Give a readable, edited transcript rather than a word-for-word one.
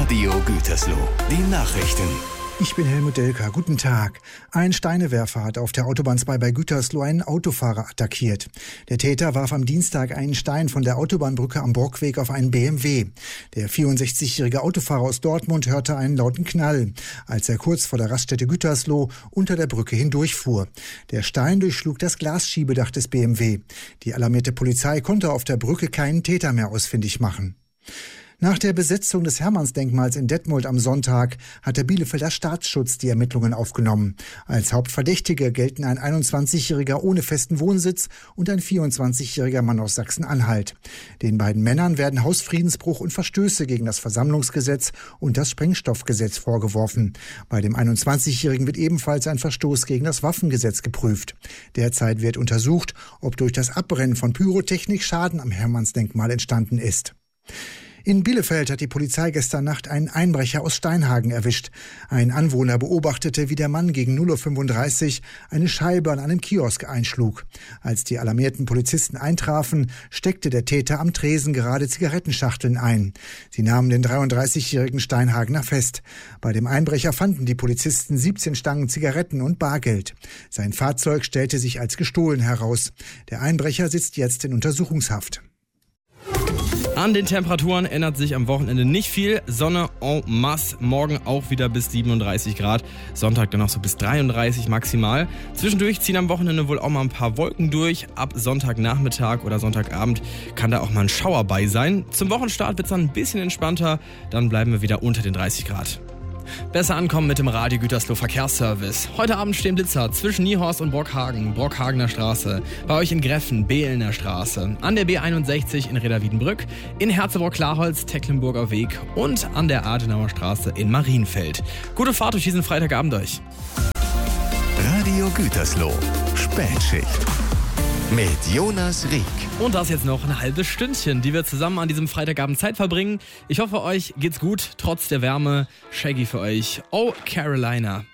Radio Gütersloh. Die Nachrichten. Ich bin Helmut Delker. Guten Tag. Ein Steinewerfer hat auf der Autobahn 2 bei Gütersloh einen Autofahrer attackiert. Der Täter warf am Dienstag einen Stein von der Autobahnbrücke am Brockweg auf einen BMW. Der 64-jährige Autofahrer aus Dortmund hörte einen lauten Knall, als er kurz vor der Raststätte Gütersloh unter der Brücke hindurchfuhr. Der Stein durchschlug das Glasschiebedach des BMW. Die alarmierte Polizei konnte auf der Brücke keinen Täter mehr ausfindig machen. Nach der Besetzung des Hermannsdenkmals in Detmold am Sonntag hat der Bielefelder Staatsschutz die Ermittlungen aufgenommen. Als Hauptverdächtige gelten ein 21-Jähriger ohne festen Wohnsitz und ein 24-jähriger Mann aus Sachsen-Anhalt. Den beiden Männern werden Hausfriedensbruch und Verstöße gegen das Versammlungsgesetz und das Sprengstoffgesetz vorgeworfen. Bei dem 21-Jährigen wird ebenfalls ein Verstoß gegen das Waffengesetz geprüft. Derzeit wird untersucht, ob durch das Abbrennen von Pyrotechnik Schaden am Hermannsdenkmal entstanden ist. In Bielefeld hat die Polizei gestern Nacht einen Einbrecher aus Steinhagen erwischt. Ein Anwohner beobachtete, wie der Mann gegen 0:35 Uhr eine Scheibe an einem Kiosk einschlug. Als die alarmierten Polizisten eintrafen, steckte der Täter am Tresen gerade Zigarettenschachteln ein. Sie nahmen den 33-jährigen Steinhagener fest. Bei dem Einbrecher fanden die Polizisten 17 Stangen Zigaretten und Bargeld. Sein Fahrzeug stellte sich als gestohlen heraus. Der Einbrecher sitzt jetzt in Untersuchungshaft. An den Temperaturen ändert sich am Wochenende nicht viel. Sonne en masse, morgen auch wieder bis 37 Grad. Sonntag dann noch so bis 33 maximal. Zwischendurch ziehen am Wochenende wohl auch mal ein paar Wolken durch. Ab Sonntagnachmittag oder Sonntagabend kann da auch mal ein Schauer bei sein. Zum Wochenstart wird es dann ein bisschen entspannter. Dann bleiben wir wieder unter den 30 Grad. Besser ankommen mit dem Radio Gütersloh Verkehrsservice. Heute Abend stehen Blitzer zwischen Niehorst und Brockhagen, Brockhagener Straße. Bei euch in Greffen, Behlener Straße. An der B61 in Reda-Wiedenbrück. In Herzebrock-Klarholz, Tecklenburger Weg. Und an der Adenauer Straße in Marienfeld. Gute Fahrt durch diesen Freitagabend euch. Radio Gütersloh. Spätschicht. Mit Jonas Rieck. Und das jetzt noch ein halbes Stündchen, die wir zusammen an diesem Freitagabend Zeit verbringen. Ich hoffe, euch geht's gut, trotz der Wärme. Shaggy für euch. Oh, Carolina.